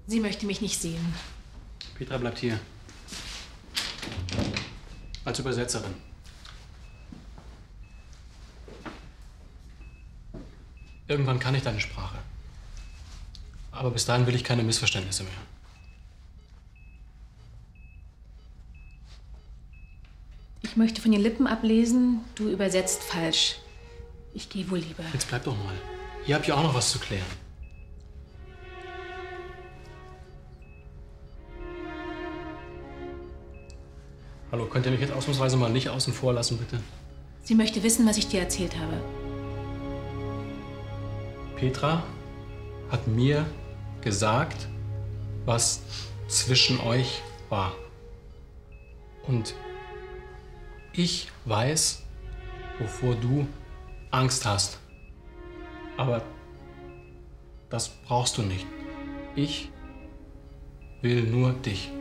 Sie möchte mich nicht sehen. Petra bleibt hier. Als Übersetzerin. Irgendwann kann ich deine Sprache. Aber bis dahin will ich keine Missverständnisse mehr. Ich möchte von den Lippen ablesen, du übersetzt falsch. Ich gehe wohl lieber. Jetzt bleib doch mal. Ihr habt ja auch noch was zu klären. Hallo, könnt ihr mich jetzt ausnahmsweise mal nicht außen vor lassen, bitte? Sie möchte wissen, was ich dir erzählt habe. Petra hat mir gesagt, was zwischen euch war. Und ich weiß, wovor du Angst hast. Aber das brauchst du nicht. Ich will nur dich.